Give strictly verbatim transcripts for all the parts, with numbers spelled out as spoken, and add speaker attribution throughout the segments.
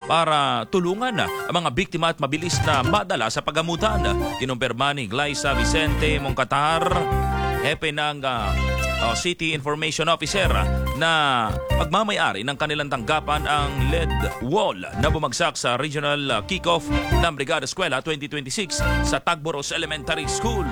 Speaker 1: para tulungan ang mga biktima at mabilis na madala sa paggamutan. Kinumpirma ni Glyza Vicente Moncatar, hepe ng uh, uh, City Information Officer, na pagmamayari ng kanilang tanggapan ang L E D wall na bumagsak sa regional uh, kickoff ng Brigada Eskwela twenty twenty-six sa Tagboros Elementary School.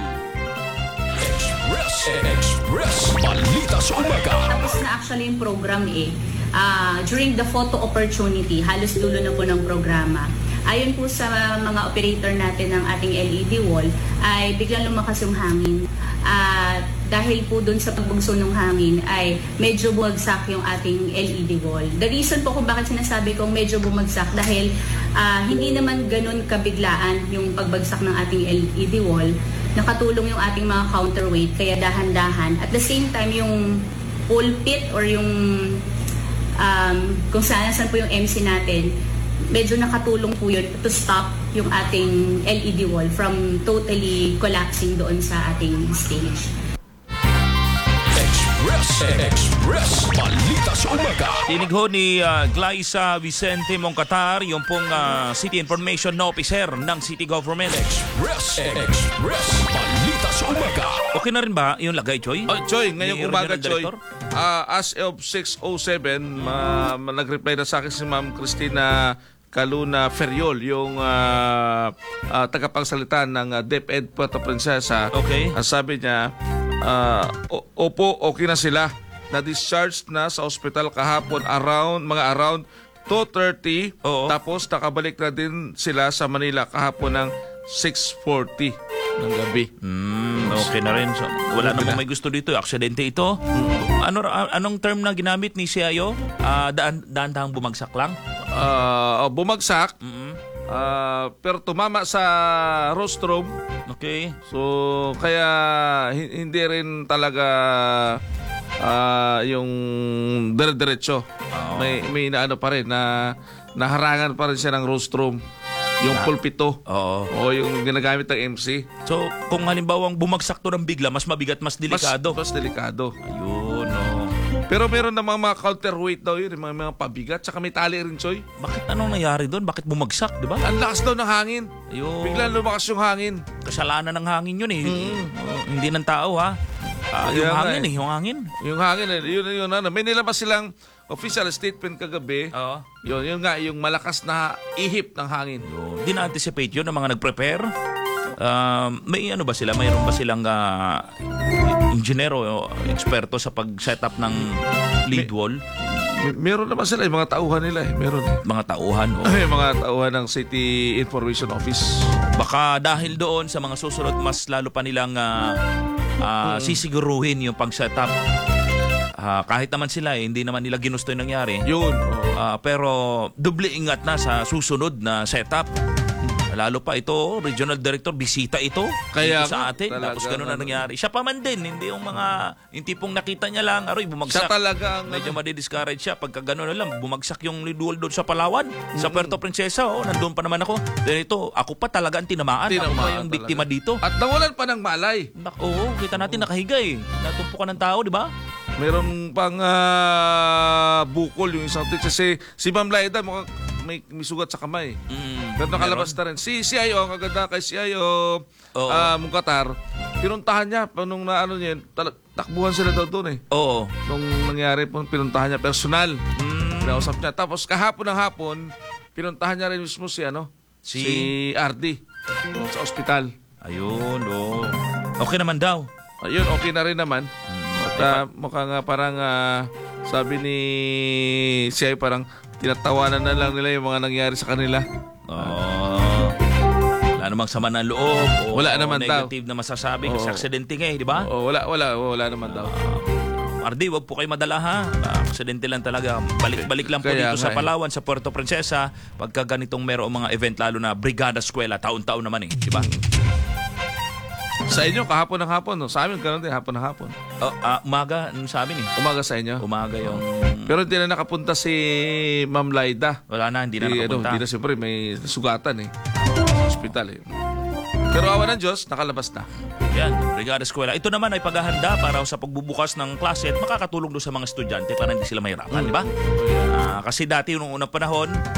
Speaker 2: Express, Express, balita sa umaga.
Speaker 3: Tapos na actually yung program eh. Uh, during the photo opportunity, halos dulo na po ng programa. Ayon po sa mga operator natin ng ating L E D wall, ay biglang lumakas yung hangin. At uh, dahil po dun sa pagbugso ng hangin ay medyo bumagsak yung ating L E D wall. The reason po kung bakit sinasabi kong medyo bumagsak dahil uh, hindi naman ganun kabiglaan yung pagbagsak ng ating L E D wall. Nakatulong yung ating mga counterweight kaya dahan-dahan. At the same time yung pulpit or yung um, kung saan saan po yung M C natin, medyo nakatulong po yun to stop yung ating L E D wall from totally collapsing doon sa ating stage.
Speaker 2: Express, Express, balita sa umaga.
Speaker 1: Tinig ho ni uh, Glyza Vicente Moncatar, yung pong uh, City Information Officer ng City Government.
Speaker 2: Express, Express, balita sa umaga.
Speaker 1: Okay na rin ba yung lagay, Choy?
Speaker 4: Oh, Choy, ngayong
Speaker 1: Ni
Speaker 4: umaga,
Speaker 1: Regional
Speaker 4: Choy.
Speaker 1: Director?
Speaker 4: Uh, as of six oh seven, uh, nag-reply na sa akin si Ma'am Cristina Caluna Feriol, yung uh, uh, tagapagsalita ng uh, DepEd Puerto Princesa.
Speaker 1: Okay.
Speaker 4: Uh, sabi niya, uh, opo, okay na sila. Na-discharged na sa ospital kahapon around, mga around two thirty.
Speaker 1: Oo.
Speaker 4: Tapos nakabalik na din sila sa Manila kahapon ng six forty ng gabi.
Speaker 1: Mm, okay na rin. So, wala
Speaker 4: Okay
Speaker 1: namang
Speaker 4: na.
Speaker 1: may gusto dito. Aksidente ito. Ano anong term na ginamit ni C I O? Uh, daan daan bumagsak lang?
Speaker 4: Uh, oh, bumagsak.
Speaker 1: Mm-hmm.
Speaker 4: Uh, pero tumama sa rostrum.
Speaker 1: Okay.
Speaker 4: So kaya hi- hindi rin talaga uh, yung dire-diretso.
Speaker 1: Oo.
Speaker 4: May may inaano pa rin na naharangan pa rin siya ng rostrum. Yung
Speaker 1: Na-
Speaker 4: pulpito.
Speaker 1: Oo.
Speaker 4: O yung ginagamit ng M C.
Speaker 1: So, kung halimbawang bumagsak to ng bigla, mas mabigat, mas
Speaker 4: Mas,
Speaker 1: delikado.
Speaker 4: mas delikado.
Speaker 1: Ayun, oh.
Speaker 4: Pero meron na mga, mga counterweight daw yun, mga, mga pabigat. Tsaka may tali rin, Choy.
Speaker 1: Bakit anong nangyari doon? Bakit bumagsak, di ba?
Speaker 4: Ang lakas daw ng hangin.
Speaker 1: Ayun.
Speaker 4: Biglang lumakas yung hangin.
Speaker 1: Kasalanan ng hangin yun eh.
Speaker 4: Mm.
Speaker 1: Oh, hindi ng tao ha. Ah,
Speaker 4: Kaya
Speaker 1: yung
Speaker 4: nga
Speaker 1: hangin
Speaker 4: eh.
Speaker 1: eh, yung hangin.
Speaker 4: Yung hangin, eh, yun, yun, ano. May nilabas silang official statement kagabi.
Speaker 1: Oo.
Speaker 4: Yun, yun nga, yung malakas na ihip ng hangin.
Speaker 1: Yun. Di na-anticipate yun ng mga nag-prepare. Um, may ano ba sila? Mayroon ba silang uh, engineer o eksperto sa pag-setup ng lead wall?
Speaker 4: May, meron naman sila, yung mga tauhan nila eh. Meron eh.
Speaker 1: Mga tauhan. O.
Speaker 4: Ay, mga tauhan ng City Information Office.
Speaker 1: Baka dahil doon sa mga susunod, mas lalo pa nilang uh, uh, sisiguruhin yung pag-setup. Uh, kahit naman sila eh, hindi naman nila ginusto yung nangyari.
Speaker 4: Yun. oo.
Speaker 1: Uh, pero doble ingat na sa susunod na setup. Lalo pa ito, Regional Director, bisita ito
Speaker 4: Kaya
Speaker 1: dito sa
Speaker 4: nga,
Speaker 1: atin.
Speaker 4: talaga,
Speaker 1: Tapos gano'n na
Speaker 4: ano.
Speaker 1: nangyari. Siya pa man din, hindi yung mga, yung tipong nakita niya lang, aroy, bumagsak.
Speaker 4: Siya talaga ang...
Speaker 1: Medyo madidiscourage siya pagka gano'n na lang, bumagsak yung lidwal doon sa Palawan, sa Puerto Princesa, oh, nandun pa naman ako. Then ito, ako pa talaga ang tinamaan. Ako pa
Speaker 4: Tinamaan
Speaker 1: yung
Speaker 4: talaga.
Speaker 1: biktima dito.
Speaker 4: At nawalan pa ng malay.
Speaker 1: Nak- Oo, kita natin nakahiga eh. Natumpukan ng tao, di ba?
Speaker 4: Meron pang ah, bukol yung isang teacher. Si, si Ma'am Laida mukhang may, may sugat sa kamay.
Speaker 1: Mm,
Speaker 4: Pero nakalabas
Speaker 1: meron.
Speaker 4: na rin. Si C I O, ang kaganda kay C I O
Speaker 1: Oo.
Speaker 4: uh, Moncatar, pinuntahan niya. Pa nung naano niya, tal- takbuhan sila daw doon eh.
Speaker 1: Oo.
Speaker 4: Nung nangyari po, pinuntahan niya personal.
Speaker 1: Mm,
Speaker 4: Pinausap niya. Tapos kahapon ng hapon, pinuntahan niya rin mismo si ano,
Speaker 1: Si?
Speaker 4: si, R D sa ospital.
Speaker 1: ayun, oo. Okay naman daw.
Speaker 4: Ayun, okay na rin naman. At uh, mukhang uh, parang uh, sabi ni C I parang tinatawanan na lang nila yung mga nangyari sa kanila.
Speaker 1: Oo. Wala namang sama ng loob. O,
Speaker 4: Wala
Speaker 1: o
Speaker 4: naman daw.
Speaker 1: negative na masasabi kasi
Speaker 4: Oo.
Speaker 1: aksidente nga eh, di ba?
Speaker 4: Oh, wala, wala, wala naman daw.
Speaker 1: Ardi, wag po kayo madala ha. Ah, aksidente lang talaga. Balik-balik lang po
Speaker 4: Kaya
Speaker 1: dito sa
Speaker 4: nga eh.
Speaker 1: Palawan, sa Puerto Princesa, pagka ganitong merong mga event, lalo na Brigada Eskwela, taon-taon naman eh, di ba?
Speaker 4: Sa inyo, kahapon ng hapon. No? Sa amin, ganoon din, hapon ng hapon.
Speaker 1: Oh, ah, umaga, ano sa amin eh.
Speaker 4: Umaga sa inyo.
Speaker 1: Umaga yung...
Speaker 4: Pero hindi na nakapunta si Ma'am Laida.
Speaker 1: Wala na, hindi na
Speaker 4: Di, ano,
Speaker 1: nakapunta.
Speaker 4: hindi na siyempre, may sugatan eh. Hospital eh. Pero awa ng Diyos, nakalabas na.
Speaker 1: Yan, Brigada Eskwela. Ito naman ay paghahanda para sa pagbubukas ng klase at makakatulong doon sa mga estudyante para hindi sila mahirapan, di ba? Ah, kasi dati nung unang panahon,